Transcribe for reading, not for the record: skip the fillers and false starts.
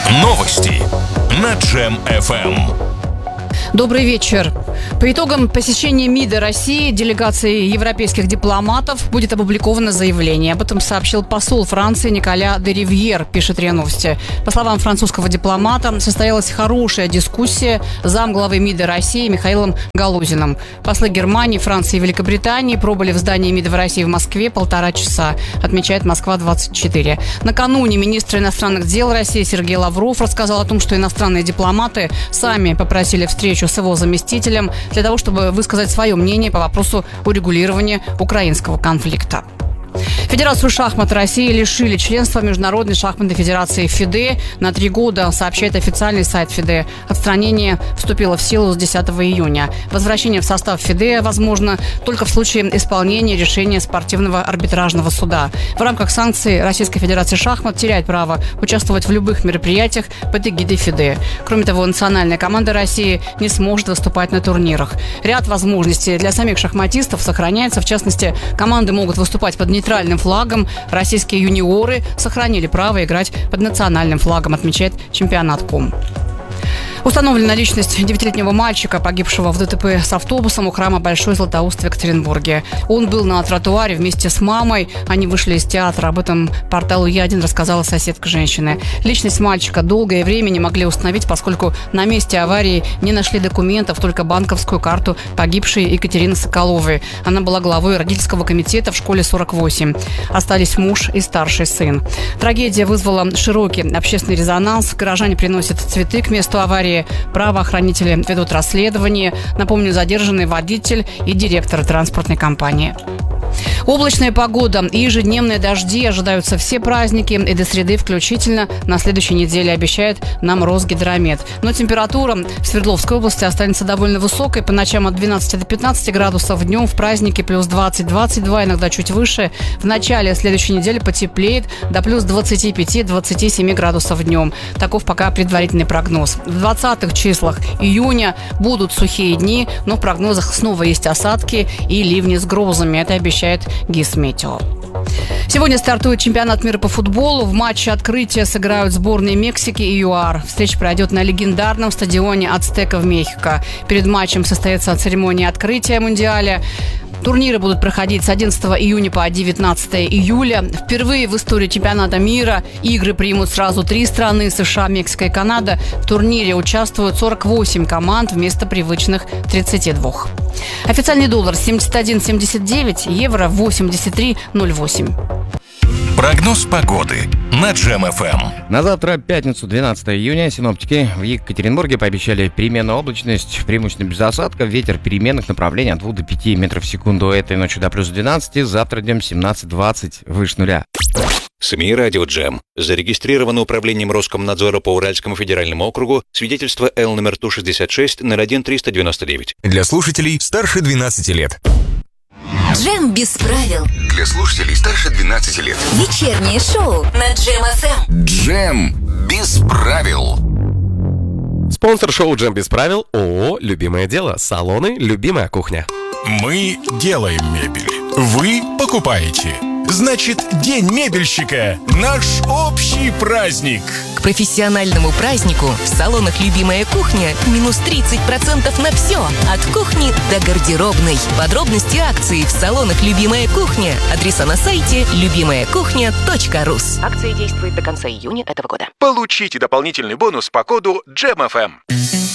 Новости на Джем FM. Добрый вечер. По итогам посещения МИДа России делегации европейских дипломатов будет опубликовано заявление. Об этом сообщил посол Франции Николя де Ривьер, пишет РИА Новости. По словам французского дипломата, состоялась хорошая дискуссия с замглавой МИДа России Михаилом Галузиным. Послы Германии, Франции и Великобритании пробыли в здании МИДа в России в Москве 1,5 часа, отмечает Москва-24. Накануне министр иностранных дел России Сергей Лавров рассказал о том, что иностранные дипломаты сами попросили встречу с его заместителем для того, чтобы высказать свое мнение по вопросу урегулирования украинского конфликта. Федерацию шахмат России лишили членства Международной шахматной федерации ФИДЕ на 3 года, сообщает официальный сайт ФИДЕ. Отстранение вступило в силу с 10 июня. Возвращение в состав ФИДЕ возможно только в случае исполнения решения спортивного арбитражного суда. В рамках санкций Российская Федерация шахмат теряет право участвовать в любых мероприятиях под эгидой ФИДЕ. Кроме того, национальная команда России не сможет выступать на турнирах. Ряд возможностей для самих шахматистов сохраняется. В частности, команды могут выступать под нейтральным флагом. Российские юниоры сохранили право играть под национальным флагом, отмечает Чемпионат.ком. Установлена личность 9-летнего мальчика, погибшего в ДТП с автобусом у храма Большой Златоуст в Екатеринбурге. Он был на тротуаре вместе с мамой. Они вышли из театра. Об этом порталу Я1 рассказала соседка женщины. Личность мальчика долгое время не могли установить, поскольку на месте аварии не нашли документов, только банковскую карту погибшей Екатерины Соколовой. Она была главой родительского комитета в школе 48. Остались муж и старший сын. Трагедия вызвала широкий общественный резонанс. Горожане приносят цветы к месту аварии. Правоохранители ведут расследование. Напомню, задержанный водитель и директор транспортной компании. Облачная погода и ежедневные дожди ожидаются все праздники и до среды включительно на следующей неделе, обещает нам Росгидромет. Но температура в Свердловской области останется довольно высокой. По ночам от 12 до 15 градусов, днем в празднике плюс 20-22, иногда чуть выше. В начале следующей недели потеплеет до плюс 25-27 градусов днем. Таков пока предварительный прогноз. В 20-х числах июня будут сухие дни, но в прогнозах снова есть осадки и ливни с грозами. Это обещает Гисметео. Сегодня стартует чемпионат мира по футболу. В матче открытия сыграют сборные Мексики и ЮАР. Встреча пройдет на легендарном стадионе Ацтека в Мехико. Перед матчем состоится церемония открытия Мундиаля. Турниры будут проходить с 11 июня по 19 июля. Впервые в истории чемпионата мира игры примут сразу 3 страны – США, Мексика и Канада. В турнире участвуют 48 команд вместо привычных 32. Официальный доллар 71.79, евро 83.08. Прогноз погоды на Джем FM. На завтра, пятницу, 12 июня, синоптики в Екатеринбурге пообещали переменную облачность, преимущественно без осадков, ветер переменных направлений от 2 до 5 метров в секунду. Этой ночью до плюс 12, завтра днем 17-20, выше нуля. СМИ «Радио Джем». Зарегистрировано управлением Роскомнадзора по Уральскому федеральному округу свидетельство Л номер Ту-66 01-399. Для слушателей старше 12 лет. Джем без правил. Для слушателей старше 12 лет. Вечернее шоу на Джем FM. Джем без правил. Спонсор шоу «Джем без правил» — ООО «Любимое дело». Салоны «Любимая кухня». Мы делаем мебель. Вы покупаете. Значит, День мебельщика – наш общий праздник. К профессиональному празднику в салонах «Любимая кухня» минус 30% на все. От кухни до гардеробной. Подробности акции в салонах «Любимая кухня». Адреса на сайте любимаякухня.рус. Акция действует до конца июня этого года. Получите дополнительный бонус по коду GEMFM.